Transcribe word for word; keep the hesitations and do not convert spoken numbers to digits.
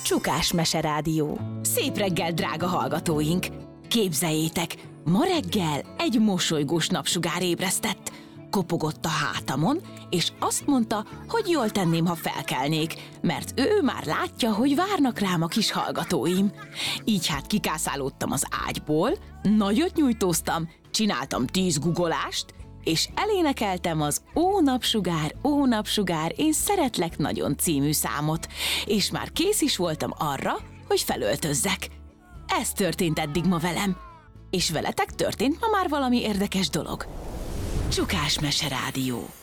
Csukás Mese Rádió. Szép reggel, drága hallgatóink! Képzeljétek, ma reggel egy mosolygós napsugár ébresztett. Kopogott a hátamon, és azt mondta, hogy jól tenném, ha felkelnék, mert ő már látja, hogy várnak rám a kis hallgatóim. Így hát kikászálódtam az ágyból, nagyot nyújtóztam, csináltam tíz guggolást, és elénekeltem az Ó napsugár, ó napsugár, én szeretlek nagyon című számot, és már kész is voltam arra, hogy felöltözzek. Ez történt eddig ma velem. És veletek történt ma már valami érdekes dolog. Csukás Mese Rádió.